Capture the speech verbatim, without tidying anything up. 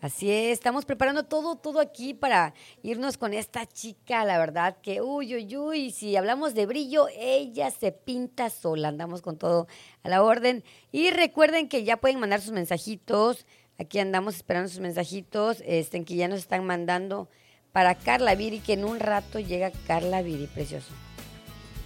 Así es, estamos preparando todo, todo aquí para irnos con esta chica, la verdad que, uy, uy, uy, si hablamos de brillo, ella se pinta sola, andamos con todo a la orden. Y recuerden que ya pueden mandar sus mensajitos, aquí andamos esperando sus mensajitos, este, que ya nos están mandando para Carla Viri, que en un rato llega Carla Viri, precioso.